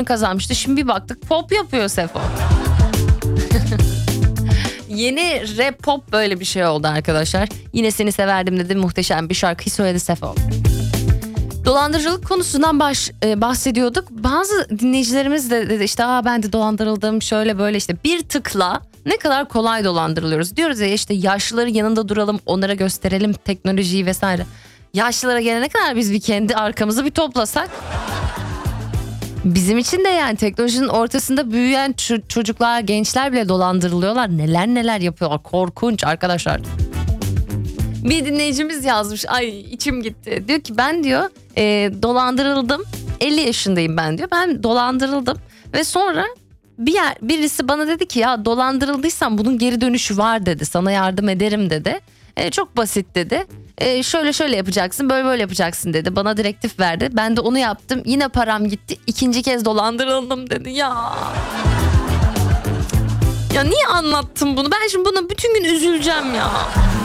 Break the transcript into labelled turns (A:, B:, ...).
A: kazanmıştı. Şimdi bir baktık pop yapıyor Sefo. Yeni rap pop böyle bir şey oldu arkadaşlar. Yine seni severdim dedi, muhteşem bir şarkıyı söyledi Sefo. Dolandırıcılık konusundan bahsediyorduk. Bazı dinleyicilerimiz de dedi işte ben de dolandırıldım şöyle böyle, işte bir tıkla ne kadar kolay dolandırılıyoruz. Diyoruz ya işte yaşlıların yanında duralım, onlara gösterelim teknolojiyi vesaire. Yaşlılara gelene kadar biz bir kendi arkamızı bir toplasak. Bizim için de yani teknolojinin ortasında büyüyen çocuklar, gençler bile dolandırılıyorlar. Neler neler yapıyorlar, korkunç arkadaşlar. Bir dinleyicimiz yazmış, ay içim gitti. Diyor ki ben diyor dolandırıldım, 50 yaşındayım ben diyor. Ben dolandırıldım ve sonra birisi bana dedi ki ya dolandırıldıysan bunun geri dönüşü var dedi. Sana yardım ederim dedi. Çok basit dedi. Şöyle şöyle yapacaksın, böyle böyle yapacaksın dedi. Bana direktif verdi. Ben de onu yaptım. Yine param gitti. 2. kez dolandırıldım dedi. Ya niye anlattım bunu? Ben şimdi buna bütün gün üzüleceğim ya.